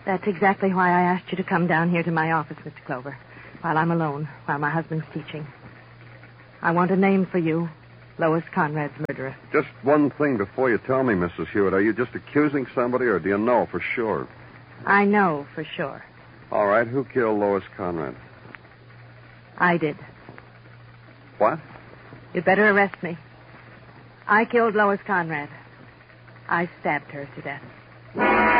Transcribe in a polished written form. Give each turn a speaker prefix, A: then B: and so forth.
A: That's exactly why I asked you to come down here to my office, Mr. Clover, while I'm alone, while my husband's teaching. I want a name for you, Lois Conrad's murderer.
B: Just one thing before you tell me, Mrs. Hewitt. Are you just accusing somebody, or do you know for sure?
A: I know for sure.
B: All right, who killed Lois Conrad?
A: I did.
B: What?
A: You'd better arrest me. I killed Lois Conrad. I stabbed her to death.